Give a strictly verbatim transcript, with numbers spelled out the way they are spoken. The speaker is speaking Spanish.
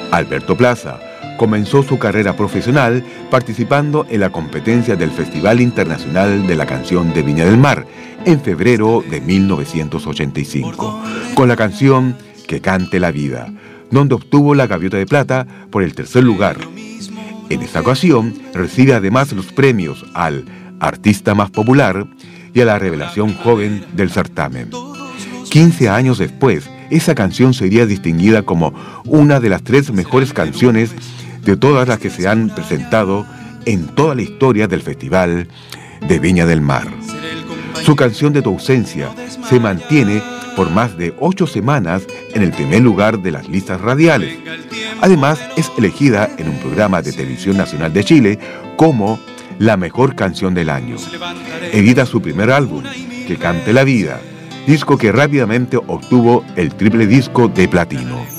Alberto Plaza comenzó su carrera profesional participando en la competencia del Festival Internacional de la Canción de Viña del Mar en febrero de mil novecientos ochenta y cinco, con la canción Que cante la vida, donde obtuvo la Gaviota de Plata por el tercer lugar. En esta ocasión recibe además los premios al Artista Más Popular y a la Revelación Joven del certamen. quince años después, esa canción sería distinguida como una de las tres mejores canciones de todas las que se han presentado en toda la historia del Festival de Viña del Mar. Su canción de Tu ausencia se mantiene por más de ocho semanas en el primer lugar de las listas radiales. Además, es elegida en un programa de Televisión Nacional de Chile como la mejor canción del año. Edita su primer álbum, Que cante la vida, disco que rápidamente obtuvo el triple disco de platino.